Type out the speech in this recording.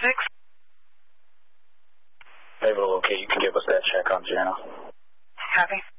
Naval, okay, you can give us that check on Jana. Copy.